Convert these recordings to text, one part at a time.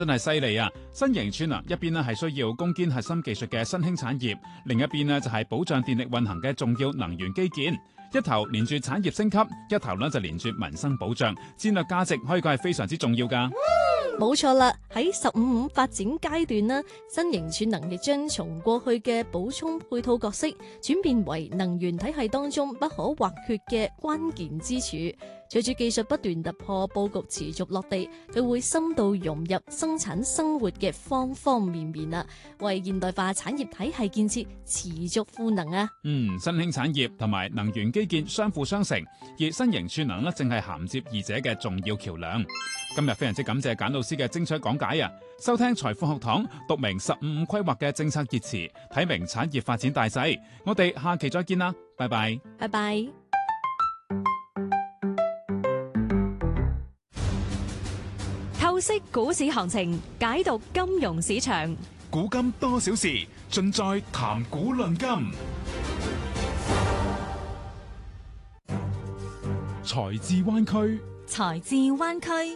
真係犀利啊！新型儲能一邊咧係需要攻堅核心技術嘅新興產業，另一邊咧就係保障電力運行嘅重要能源基建。一頭連住產業升級，一頭咧就連住民生保障，戰略價值可以講係非常之重要㗎。 冇錯啦，喺15+5發展階段啦，新型儲能亦將從過去嘅補充配套角色轉變為能源體系當中不可或缺嘅關鍵支柱。隨住技術不斷突破，佈局持續落地，佢會深度融入生產生活嘅方方面面啊，為現代化產業體系建設持續賦能啊。 新興產業同埋能源基建相輔相成，而新型儲能咧正係銜接二者嘅重要橋梁。今日非常之感謝簡老師嘅精彩講解啊！收聽財富學堂，讀明15+5規劃嘅政策熱詞，睇明產業發展大勢。我哋下期再見啦，拜拜。 拜拜。 透析股市行情，解讀金融市場。 古今多少事，盡在談股論金。 財智灣區， 財智灣區。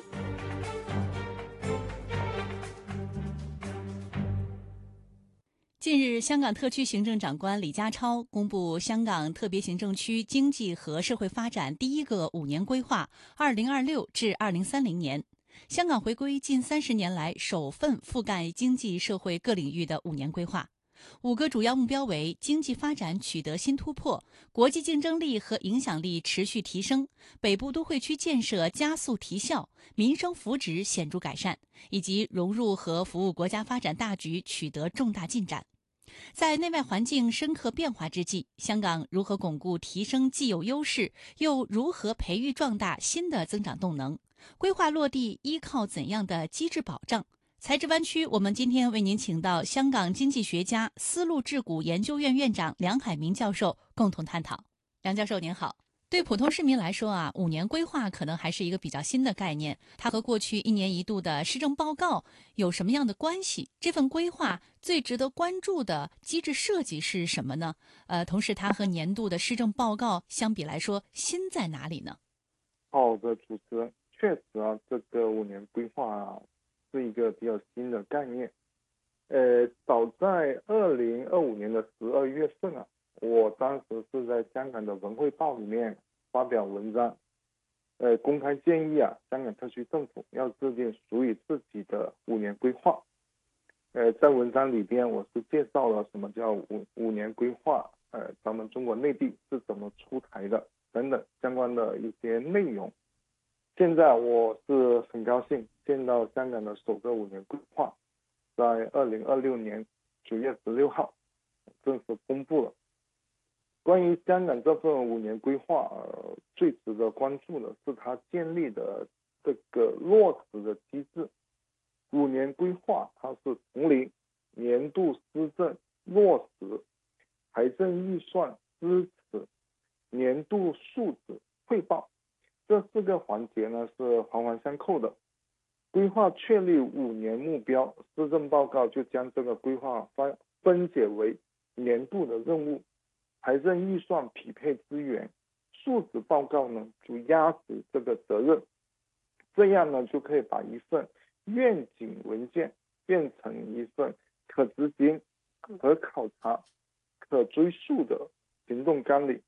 近日，香港特區行政長官李家超公布香港特別行政區經濟和社會發展第一個5年規劃 （2026 至2030年）。香港回歸近30年來首份覆蓋經濟社會各領域的5年規劃，5個主要目標為經濟發展取得新突破，國際競爭力和影響力持續提升，北部都會區建設加速提效，民生福祉顯著改善，以及融入和服務國家發展大局取得重大進展。在內外環境深刻變化之際，香港如何鞏固提升既有優勢，又如何培育壯大新的增長動能？規劃落地依靠怎樣的機制保障？財智灣區，我們今天為您請到香港經濟學家、絲路智谷研究院院長梁海明教授共同探討。梁教授您好。對普通市民來說啊，5年規劃可能還是一個比較新的概念，它和過去1年1度的施政報告有什麼樣的關係？這份規劃最值得關注的機制設計是什麼呢？同時它和年度的施政報告相比來說，新在哪裡呢？ 好的，主持人，確實啊，這個5年規劃啊，是一個比較新的概念。早在2025年的12月份啊，我當時是在香港的文匯報裏面發表文章，公開建議啊，香港特區政府要制定屬於自己的5年規劃。在文章裏邊我是介紹了什麼叫五年規劃，咱們中國內地是怎麼出台的等等相關的一些內容。現在我是很高興見到香港的首個5年規劃在2026年9月16號正式公布了。關於香港這份5年規劃，最值得關注的是它建立的這個落實的機制。5年規劃它是從零年度施政落實、財政預算支持、年度數字匯報，這4個環節呢是環環相扣的。規劃確立5年目標，施政報告就將這個規劃分解為年度的任務，財政預算匹配資源，數字報告呢就壓實這個責任，這樣呢就可以把一份願景文件變成一份可執行、可考察、可追溯的行動綱領。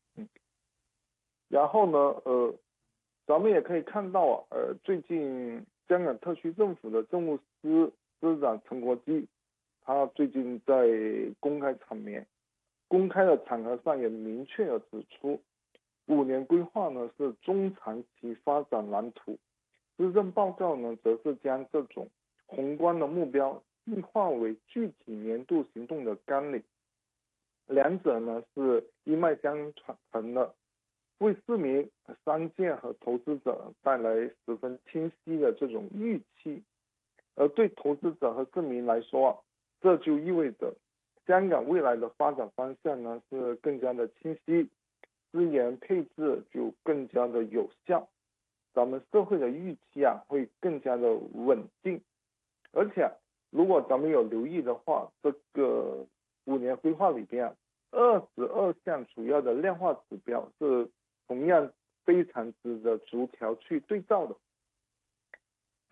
然後呢，咱們也可以看到最近香港特區政府的政務司司長陳國基，他最近在公開的場合上也明確地指出，5年規劃呢是中長期發展藍圖，施政報告呢則是將這種宏觀的目標細化為具體年度行動的綱領，兩者呢是一脈相承的，為市民、商界和投資者帶來十分清晰的這種預期，而對投資者和市民來說，這就意味着香港未來的發展方向呢是更加的清晰，資源配置就更加的有效，咱們社會的預期啊會更加的穩定。而且如果咱們有留意的話，這個5年規劃裏邊22項主要的量化指標是同樣非常值得逐條去對照的。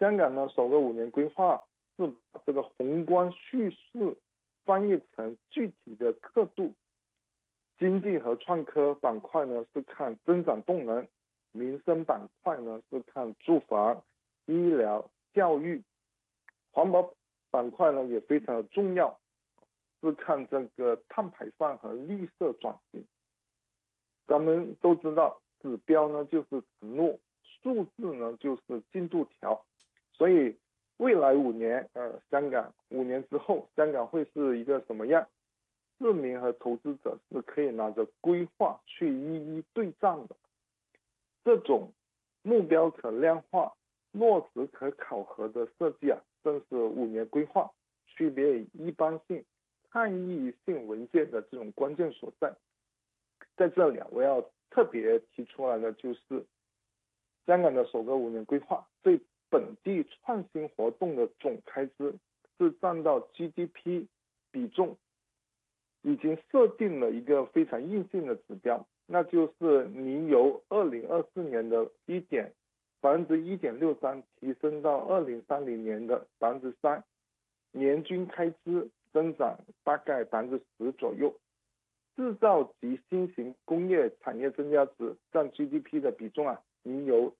香港呢首个5年规划是把这个宏观叙事翻译成具体的刻度。经济和创科板块呢是看增长动能，民生板块呢是看住房、医疗、教育，环保板块呢也非常的重要，是看这个碳排放和绿色转型。咱们都知道，指标呢就是承诺，数字呢就是进度条，所以未来5年，香港5年之后，香港会是一个什么样？市民和投资者是可以拿着规划去一一对账的。这种目标可量化、落实可考核的设计正是5年规划区别于一般性、倡议性文件的这种关键所在。在这里我要特别提出来的就是，香港的首个5年规划对本地创新活动的总开支是占到 GDP 比重，已经设定了一个非常硬性的指标，那就是你由2024年的1.63%提升到2030年的3%，年均开支增长大概10%左右。制造及新型工业产业增加值占 GDP 的比重你由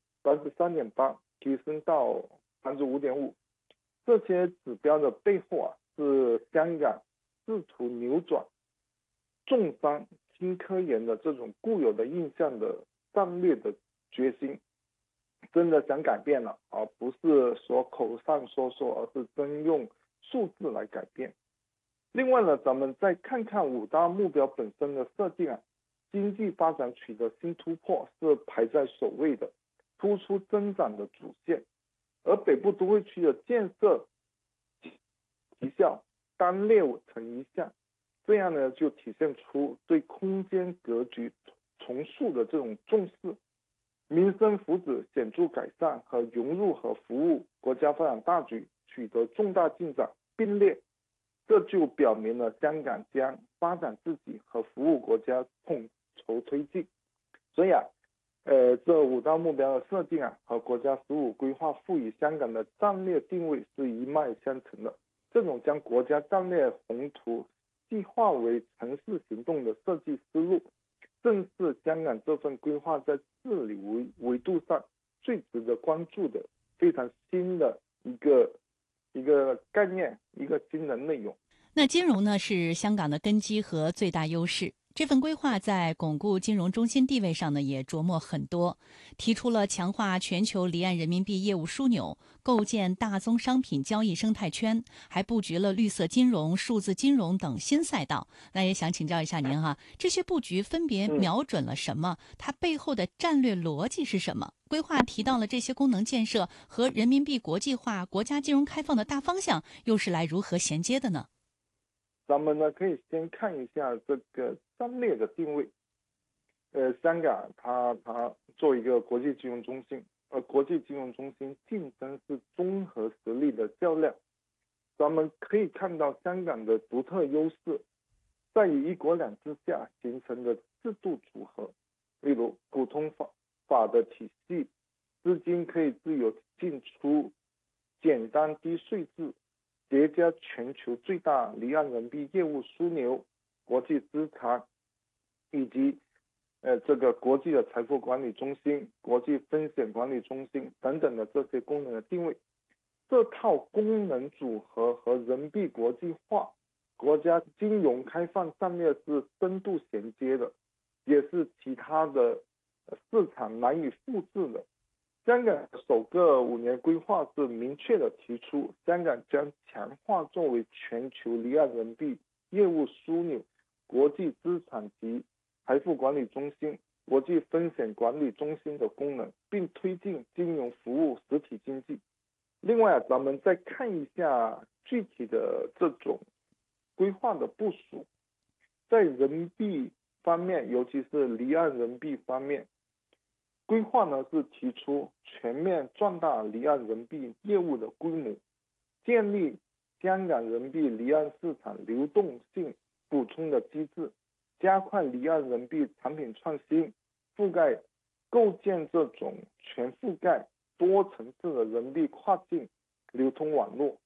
3.8% 提升到 5.5%。这些指标的背后是香港试图扭转重商轻科研的这种固有的印象的战略的决心，真的想改变了，而不是说口上说，而是真用数字来改变。另外呢，咱们再看看5大目标本身的设定经济发展取得新突破是排在首位的，突出增长的主线，而北部都会区的建设绩效单列成一项，这样呢就体现出对空间格局重塑的这种重视，民生福祉显著改善和融入和服务国家发展大局取得重大进展并列，这就表明了香港将发展自己和服务国家统筹推进。所以这5大目标的设定和国家15规划赋予香港的战略定位是一脉相承的。这种将国家战略宏图细化为城市行动的设计思路，正是香港这份规划在治理维度上最值得关注的非常新的一个概念，一个新的内容。 那金融呢是香港的根基和最大优势，这份规划在巩固金融中心地位上呢也琢磨很多，提出了强化全球离岸人民币业务枢纽，构建大宗商品交易生态圈，还布局了绿色金融、数字金融等新赛道。那也想请教一下您这些布局分别瞄准了什么？它背后的战略逻辑是什么？规划提到了这些功能建设和人民币国际化、国家金融开放的大方向又是来如何衔接的呢？ 咱们呢可以先看一下这个战略的定位。香港它作为一个国际金融中心，国际金融中心竞争是综合实力的较量。咱们可以看到香港的独特优势在于一国两制下形成的制度组合，例如普通法的体系，资金可以自由进出，简单低税制，叠加全球最大离岸人民币业务枢纽、国际资产，以及这个国际的财富管理中心、国际风险管理中心等等的这些功能的定位。这套功能组合和人民币国际化、国家金融开放战略是深度衔接的，也是其他的市场难以复制的。香港首个5年规划是明确的提出，香港将强化作为全球离岸人民币业务枢纽、国际资产及财富管理中心、国际风险管理中心的功能，并推进金融服务实体经济。另外咱们再看一下具体的这种规划的部署。在人民币方面，尤其是离岸人民币方面，规划呢是提出全面壮大离岸人民币业务的规模，建立香港人民币离岸市场流动性补充的机制，加快离岸人民币产品创新覆盖，构建这种全覆盖、 多层次的人力跨境流通网络，